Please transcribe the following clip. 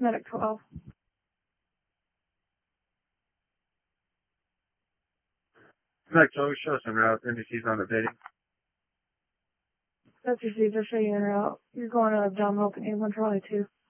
Medic 12. Medic 12, show us en route. NBC's on the bidding. That's received. I'll show you en route. You're going to abdominal to A1 Charlie 2.